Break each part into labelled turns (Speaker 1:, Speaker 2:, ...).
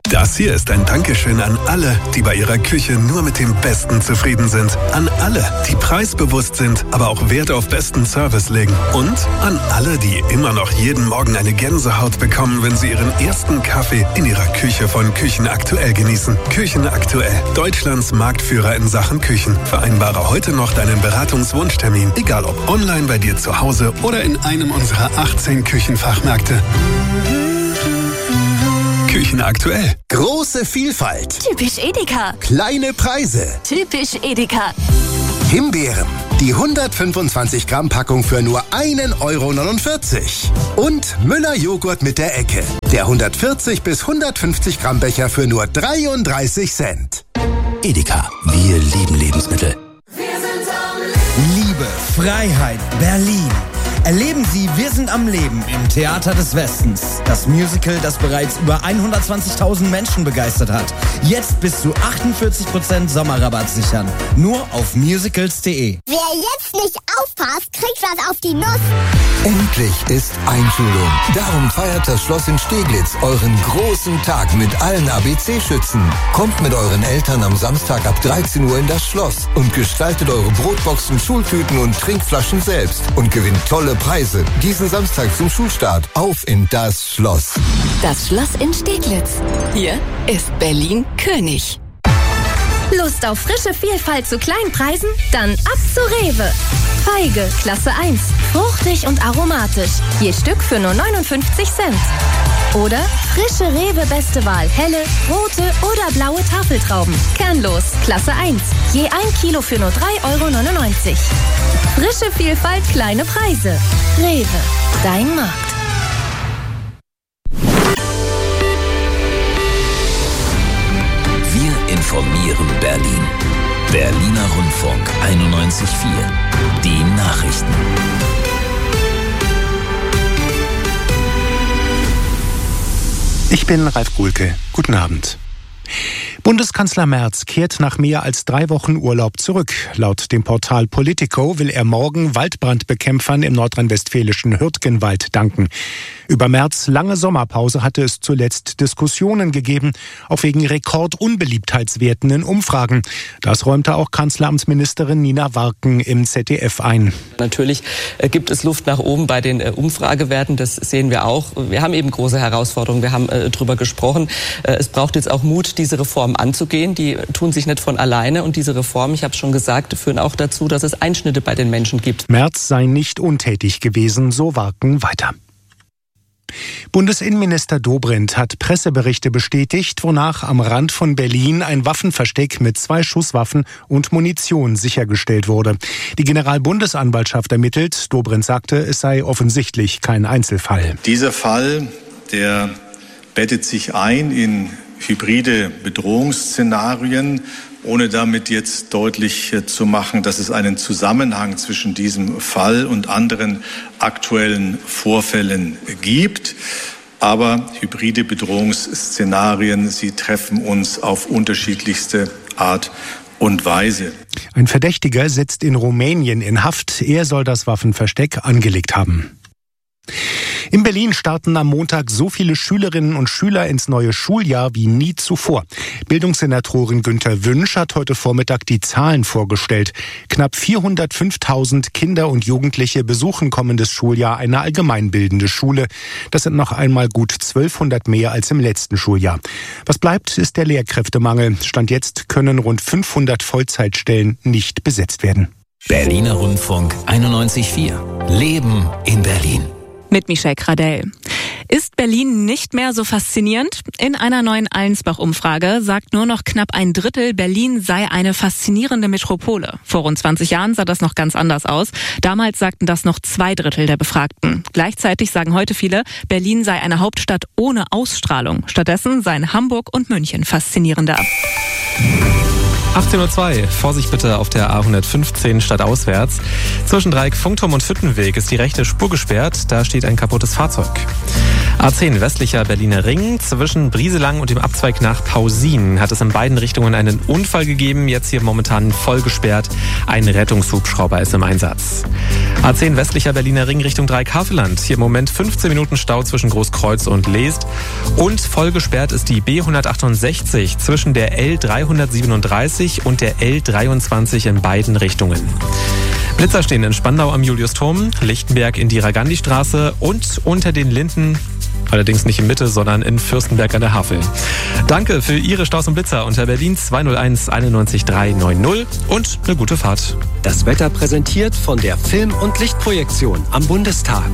Speaker 1: Das hier ist ein Dankeschön an alle, die bei ihrer Küche nur mit dem Besten zufrieden sind. An alle, die preisbewusst sind, aber auch Wert auf besten Service legen. Und an alle, die immer noch jeden Morgen eine Gänsehaut bekommen, wenn sie ihren ersten Kaffee in ihrer Küche von Küchen Aktuell genießen. Küchen Aktuell, Deutschlands Marktführer in Sachen Küchen. Vereinbare heute noch deinen Beratungswunschtermin, egal ob online bei dir zu Hause oder in einem unserer 18 Küchenfachmärkte. Küchen Aktuell.
Speaker 2: Große Vielfalt.
Speaker 3: Typisch Edeka.
Speaker 2: Kleine Preise.
Speaker 3: Typisch Edeka.
Speaker 2: Himbeeren. Die 125 Gramm Packung für nur 1,49 €. Und Müller Joghurt mit der Ecke. Der 140 bis 150 Gramm Becher für nur 33 Cent.
Speaker 4: Edeka. Wir lieben Lebensmittel.
Speaker 5: Liebe, Freiheit, Berlin. Erleben Sie Wir sind am Leben im Theater des Westens. Das Musical, das bereits über 120.000 Menschen begeistert hat. Jetzt bis zu 48% Sommerrabatt sichern. Nur auf musicals.de.
Speaker 6: Wer jetzt nicht aufpasst, kriegt was auf die Nuss.
Speaker 7: Endlich ist Einschulung. Darum feiert das Schloss in Steglitz euren großen Tag mit allen ABC-Schützen. Kommt mit euren Eltern am Samstag ab 13 Uhr in das Schloss und gestaltet eure Brotboxen, Schultüten und Trinkflaschen selbst und gewinnt tolle Preise. Diesen Samstag zum Schulstart. Auf in das Schloss.
Speaker 3: Das Schloss in Steglitz. Hier ist Berlin König.
Speaker 8: Lust auf frische Vielfalt zu kleinen Preisen? Dann ab zu Rewe. Feige, Klasse 1. Fruchtig und aromatisch. Je Stück für nur 59 Cent. Oder frische Rewe Beste Wahl. Helle, rote oder blaue Tafeltrauben. Kernlos, Klasse 1. Je 1 Kilo für nur 3,99 €. Frische Vielfalt, kleine Preise. Rewe, dein Markt.
Speaker 4: Wir informieren Berlin. Berliner Rundfunk 91.4. Die Nachrichten.
Speaker 9: Ich bin Ralf Guhlke. Guten Abend. Bundeskanzler Merz kehrt nach mehr als 3 Wochen Urlaub zurück. Laut dem Portal Politico will er morgen Waldbrandbekämpfern im nordrhein-westfälischen Hürtgenwald danken. Über Merz' lange Sommerpause hatte es zuletzt Diskussionen gegeben, auch wegen Rekordunbeliebtheitswerten in Umfragen. Das räumte auch Kanzleramtsministerin Nina Warken im ZDF ein.
Speaker 10: Natürlich gibt es Luft nach oben bei den Umfragewerten, das sehen wir auch. Wir haben eben große Herausforderungen, wir haben drüber gesprochen. Es braucht jetzt auch Mut, diese Reformen anzugehen. Die tun sich nicht von alleine und diese Reformen, ich habe es schon gesagt, führen auch dazu, dass es Einschnitte bei den Menschen gibt.
Speaker 9: Merz sei nicht untätig gewesen, so Warken weiter. Bundesinnenminister Dobrindt hat Presseberichte bestätigt, wonach am Rand von Berlin ein Waffenversteck mit 2 Schusswaffen und Munition sichergestellt wurde. Die Generalbundesanwaltschaft ermittelt. Dobrindt sagte, es sei offensichtlich kein Einzelfall.
Speaker 11: Dieser Fall, der bettet sich ein in hybride Bedrohungsszenarien, ohne damit jetzt deutlich zu machen, dass es einen Zusammenhang zwischen diesem Fall und anderen aktuellen Vorfällen gibt. Aber hybride Bedrohungsszenarien, sie treffen uns auf unterschiedlichste Art und Weise.
Speaker 9: Ein Verdächtiger sitzt in Rumänien in Haft. Er soll das Waffenversteck angelegt haben. In Berlin starten am Montag so viele Schülerinnen und Schüler ins neue Schuljahr wie nie zuvor. Bildungssenatorin Günter Wünsch hat heute Vormittag die Zahlen vorgestellt. Knapp 405.000 Kinder und Jugendliche besuchen kommendes Schuljahr eine allgemeinbildende Schule. Das sind noch einmal gut 1200 mehr als im letzten Schuljahr. Was bleibt, ist der Lehrkräftemangel. Stand jetzt können rund 500 Vollzeitstellen nicht besetzt werden.
Speaker 4: Berliner Rundfunk 91.4. Leben in Berlin.
Speaker 12: Mit Michelle Kradell. Ist Berlin nicht mehr so faszinierend? In einer neuen Allensbach-Umfrage sagt nur noch knapp 1/3, Berlin sei eine faszinierende Metropole. Vor rund 20 Jahren sah das noch ganz anders aus. Damals sagten das noch 2/3 der Befragten. Gleichzeitig sagen heute viele, Berlin sei eine Hauptstadt ohne Ausstrahlung. Stattdessen seien Hamburg und München faszinierender.
Speaker 13: 18:02 Uhr. Vorsicht bitte auf der A115 stadtauswärts. Zwischen Dreieck Funkturm und Füttenweg ist die rechte Spur gesperrt. Da steht ein kaputtes Fahrzeug. A10 westlicher Berliner Ring. Zwischen Brieselang und dem Abzweig nach Pausin hat es in beiden Richtungen einen Unfall gegeben. Jetzt hier momentan voll gesperrt. Ein Rettungshubschrauber ist im Einsatz. A10 westlicher Berliner Ring Richtung Dreieckhaveland. Hier im Moment 15 Minuten Stau zwischen Großkreuz und Leest. Und voll gesperrt ist die B168 zwischen der L337 und der L23 in beiden Richtungen. Blitzer stehen in Spandau am Juliusturm, Lichtenberg in die Ragandistraße und unter den Linden, allerdings nicht in Mitte, sondern in Fürstenberg an der Havel. Danke für Ihre Staus und Blitzer unter Berlin 201 91 390 und eine gute Fahrt.
Speaker 14: Das Wetter präsentiert von der Film- und Lichtprojektion am Bundestag.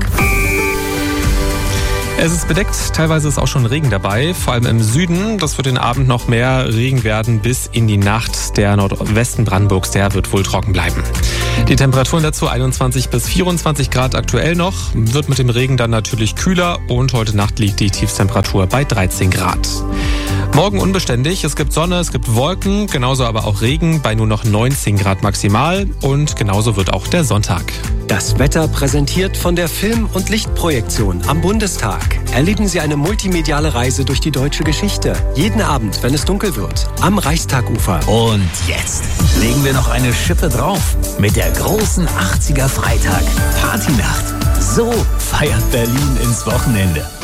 Speaker 13: Es ist bedeckt, teilweise ist auch schon Regen dabei, vor allem im Süden. Das wird den Abend noch mehr Regen werden bis in die Nacht. Der Nordwesten Brandenburgs, der wird wohl trocken bleiben. Die Temperaturen dazu 21 bis 24 Grad aktuell noch, wird mit dem Regen dann natürlich kühler und heute Nacht liegt die Tiefstemperatur bei 13 Grad. Morgen unbeständig, es gibt Sonne, es gibt Wolken, genauso aber auch Regen bei nur noch 19 Grad maximal und genauso wird auch der Sonntag.
Speaker 14: Das Wetter präsentiert von der Film- und Lichtprojektion am Bundestag. Erleben Sie eine multimediale Reise durch die deutsche Geschichte. Jeden Abend, wenn es dunkel wird, am Reichstagufer.
Speaker 4: Und jetzt legen wir noch eine Schippe drauf mit der großen 80er Freitag Partynacht. So feiert Berlin ins Wochenende.